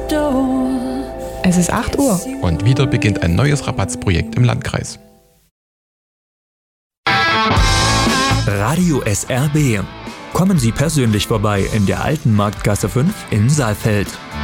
Es ist 8 Uhr. Und wieder beginnt ein neues Rabattsprojekt im Landkreis. Radio SRB. Kommen Sie persönlich vorbei in der Alten Marktgasse 5 in Saalfeld.